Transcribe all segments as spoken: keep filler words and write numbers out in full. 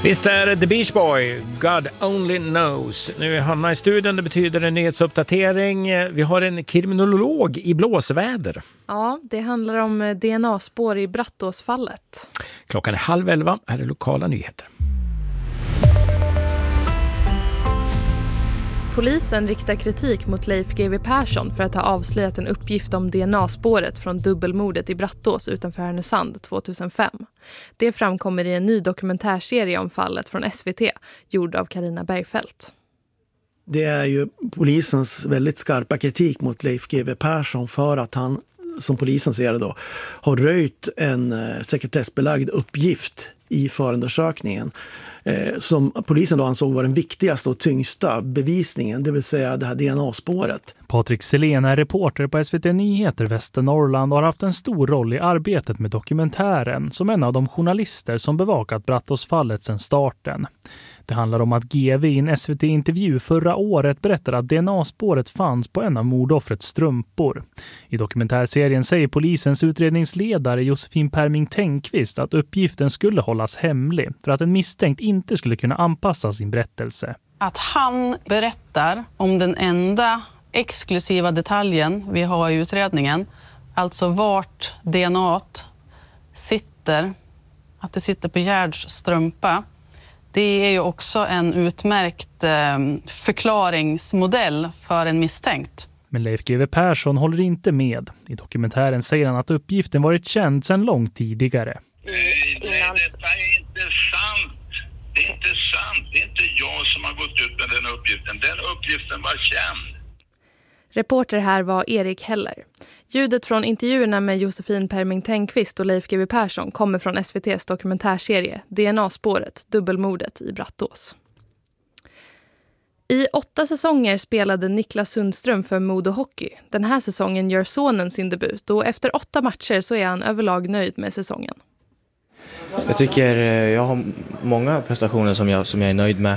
Visst är The Beach Boy, God Only Knows. Nu är Hanna i studion, det betyder en nyhetsuppdatering. Vi har en kriminolog i blåsväder. Ja, det handlar om D N A-spår i Brattåsfallet. Klockan är halv elva, här är lokala nyheter. Polisen riktar kritik mot Leif G W Persson för att ha avslöjat en uppgift om D N A-spåret från dubbelmordet i Brattås utanför Härnösand tjugohundrafem. Det framkommer i en ny dokumentärserie om fallet från S V T, gjord av Carina Bergfeldt. Det är ju polisens väldigt skarpa kritik mot Leif G W Persson för att han, som polisen ser det då, har röjt en eh, sekretessbelagd uppgift i förundersökningen eh, som polisen då ansåg var den viktigaste och tyngsta bevisningen, det vill säga det här D N A-spåret. Patrik Selén är reporter på S V T Nyheter Västernorrland och har haft en stor roll i arbetet med dokumentären som en av de journalister som bevakat Brattåsfallet sedan starten. Det handlar om att G W i en S V T-intervju förra året berättade att D N A-spåret fanns på en av mordoffrets strumpor. I dokumentärserien säger polisens utredningsledare Josefin Perming-Tengqvist att uppgiften skulle hållas hemlig för att en misstänkt inte skulle kunna anpassa sin berättelse. Att han berättar om den enda exklusiva detaljen vi har i utredningen, alltså vart D N A-t sitter, att det sitter på Gerds strumpa. Det är ju också en utmärkt eh, förklaringsmodell för en misstänkt. Men Leif G W Persson håller inte med. I dokumentären säger han att uppgiften varit känd sedan långt tidigare. Nej, nej, detta är inte sant. Det är inte sant. Det är inte jag som har gått ut med den uppgiften. Den uppgiften var känd. Reporter här var Erik Heller. Ljudet från intervjuerna med Josefin Perming-Tengqvist och Leif G W Persson kommer från S V T:s dokumentärserie D N A-spåret, dubbelmordet i Brattås. I åtta säsonger spelade Niklas Sundström för Modo Hockey. Den här säsongen gör sonen sin debut och efter åtta matcher så är han överlag nöjd med säsongen. Jag tycker jag har många prestationer som jag, som jag är nöjd med.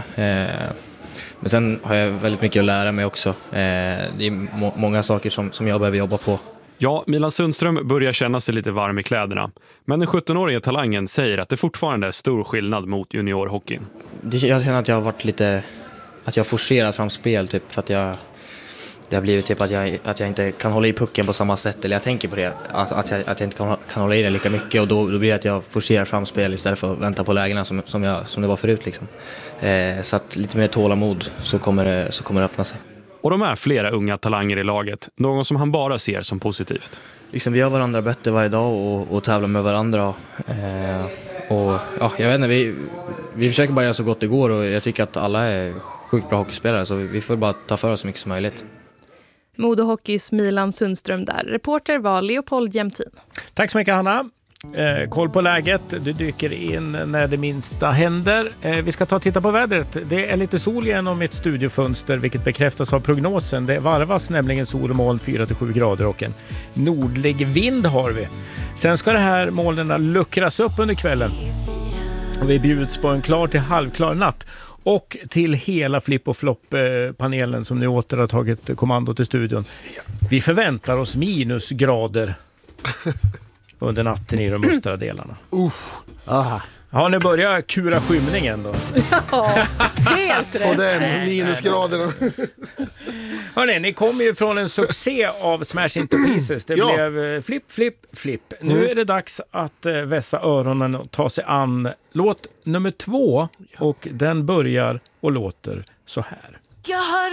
Men sen har jag väldigt mycket att lära mig också. Det är må- många saker som, som jag behöver jobba på. Ja, Milan Sundström börjar känna sig lite varm i kläderna. Men den sjuttonåriga talangen säger att det fortfarande är stor skillnad mot juniorhockeyn. Det, jag känner att jag har varit lite... Att jag har forcerat fram spel typ, för att jag... Det har blivit typ att jag, att jag inte kan hålla i pucken på samma sätt. Eller jag tänker på det. Alltså att, jag, att jag inte kan, kan hålla i den lika mycket. Och då, då blir det att jag forcerar fram spel istället för att vänta på lägena som, som, jag, som det var förut. Liksom. Eh, så att lite mer tålamod så kommer, det, så kommer det öppna sig. Och de är flera unga talanger i laget. Någon som han bara ser som positivt. Liksom, vi gör varandra bättre varje dag och, och tävlar med varandra. Eh, och ja, jag vet inte, vi, vi försöker bara göra så gott det går. Och jag tycker att alla är sjukt bra hockeyspelare. Så vi får bara ta för oss så mycket som möjligt. Modo Hockeys Milan Sundström där. Reporter var Leopold Jämtin. Tack så mycket Hanna. Eh, koll på läget. Du dyker in när det minsta händer. Eh, vi ska ta och titta på vädret. Det är lite sol genom mitt studiofönster vilket bekräftas av prognosen. Det varvas nämligen sol och moln fyra till sju grader och en nordlig vind har vi. Sen ska det här molnen luckras upp under kvällen. Och vi bjuds på en klar till halvklar natt. Och till hela Flipp och Flopp-panelen som nu åter har tagit kommando till studion. Vi förväntar oss minusgrader under natten i de östra delarna. Uff, aha. Ja, nu börjar kura skymningen då. Ja, helt rätt. Och den minusgraderna. Hörrni, ni kommer ju från en succé av Smash Into Pieces. Det Ja. blev flipp, flipp, flipp. Nu Mm. är det dags att vässa öronen och ta sig an låt nummer två. Och den börjar och låter så här. Jag har